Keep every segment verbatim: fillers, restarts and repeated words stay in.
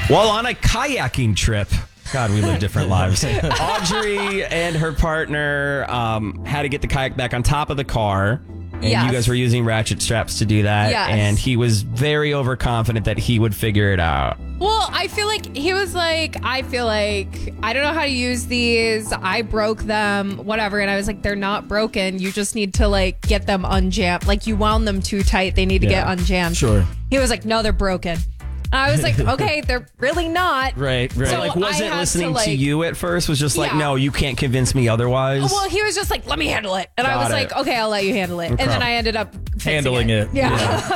While on a kayaking trip, God, we live different lives. Audrey and her partner um, had to get the kayak back on top of the car. And Yes. you guys were using ratchet straps to do that. Yes. And he was very overconfident that he would figure it out. Well, I feel like he was like, I feel like I don't know how to use these. I broke them, whatever. And I was like, they're not broken. You just need to like get them unjammed. Like you wound them too tight. They need to Yeah. get unjammed. Sure. He was like, no, they're broken. And I was like, okay, they're really not. Right, right. So Like, I wasn't had listening to, to, like- you at first, was just like, Yeah. no, you can't convince me otherwise. Well, he was just like, let me handle it. And I Got was it. like, okay, I'll let you handle it. And then I ended up fixing Handling it. Yeah.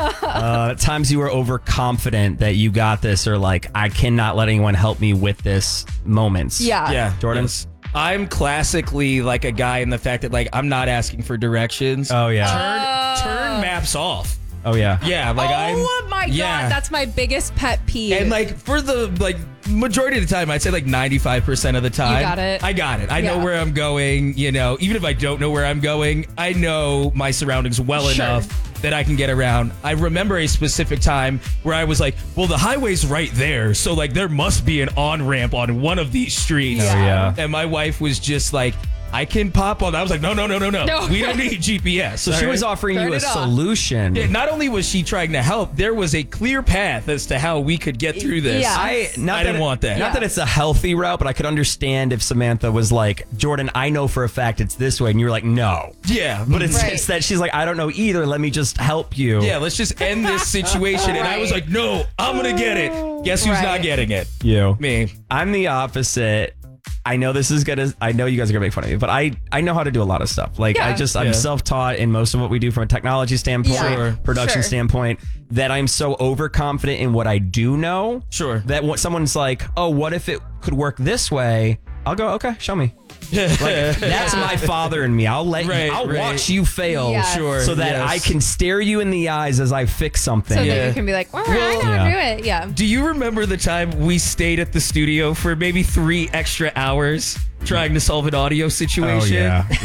uh, times you were overconfident that you got this, or like, I cannot let anyone help me with this moments. Yeah. Yeah, Jordan? yes. I'm classically like a guy in the fact that like I'm not asking for directions. Oh, yeah. Turn turn maps off. Oh, yeah. Yeah, like I'm. oh my yeah. God. That's my biggest pet peeve. And like for the like majority of the time, I'd say like ninety-five percent of the time, got it. I got it. I Yeah. know where I'm going. You know, even if I don't know where I'm going, I know my surroundings well Sure. enough that I can get around. I remember a specific time where I was like, well, the highway's right there, so like there must be an on ramp on one of these streets. Oh, yeah. And my wife was just like, I can pop on. I was like, no, no, no, no, no. No. We don't need G P S. So all she right? was offering Turn you a it off. solution. Yeah, not only was she trying to help, there was a clear path as to how we could get through this. Yeah. I not I that didn't it- want that. Not Yeah. that it's a healthy route, but I could understand if Samantha was like, Jordan, I know for a fact it's this way, and you were like, no. Yeah, But it's Right. just that she's like, I don't know either. Let me just help you. yeah, let's just end this situation. And I was like, no, I'm going to get it. Guess who's not Right. getting it? You. Me. I'm the opposite. I know this is gonna. I know you guys are gonna make fun of me, but I I know how to do a lot of stuff. Like I Yeah. just I'm Yeah. self-taught in most of what we do from a technology standpoint, Yeah. Sure. production Sure. standpoint. That I'm so overconfident in what I do know. Sure. That what someone's like, oh, what if it could work this way? I'll go, okay, show me. Like that's my father in me. I'll let Right, you. I'll right. watch you fail, Yes. Sure. so that yes. I can stare you in the eyes as I fix something. so Yeah. that you can be like, well, I know how Yeah. to do it. Yeah. Do you remember the time we stayed at the studio for maybe three extra hours trying to solve an audio situation? Oh, yeah.